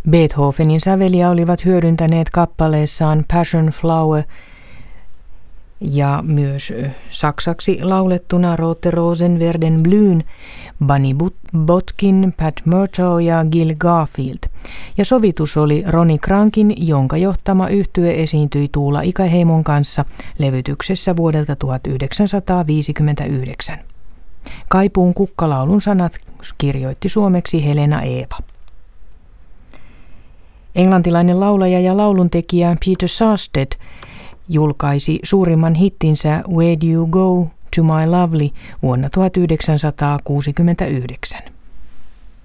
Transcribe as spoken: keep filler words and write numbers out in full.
Beethovenin säveliä olivat hyödyntäneet kappaleessaan Passion Flower ja myös saksaksi laulettuna Rote Rosenverden Blyn Bunny Botkin, Pat Murtaugh ja Gil Garfield. Ja sovitus oli Ronnie Krankin, jonka johtama yhtye esiintyi Tuula Ikäheimon kanssa levytyksessä vuodelta tuhatyhdeksänsataaviisikymmentäyhdeksän. Kaipuun kukkalaulun sanat kirjoitti suomeksi Helena Eeva. Englantilainen laulaja ja lauluntekijä Peter Sarstedt julkaisi suurimman hittinsä Where Do You Go to My Lovely vuonna tuhatyhdeksänsataakuusikymmentäyhdeksän.